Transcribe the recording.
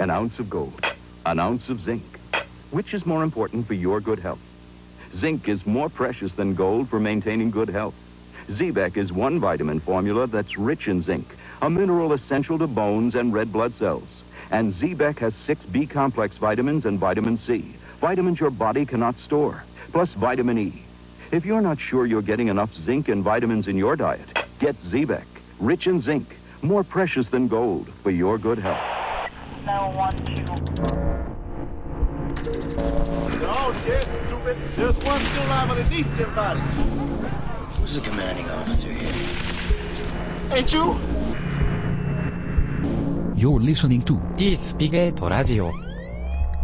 An ounce of gold, an ounce of zinc. Which is more important for your good health? Zinc is more precious than gold for maintaining good health. Z-Bec is one vitamin formula that's rich in zinc, a mineral essential to bones and red blood cells. And Z-Bec has 6 B-complex vitamins and vitamin C, vitamins your body cannot store, plus vitamin E. If you're not sure you're getting enough zinc and vitamins in your diet, get Z-Bec, rich in zinc, more precious than gold for your good health. 912. Oh, dead, stupid. There's one still alive underneath their body. Who's the commanding officer here? Ain't you? You're listening to T スピゲートラジオ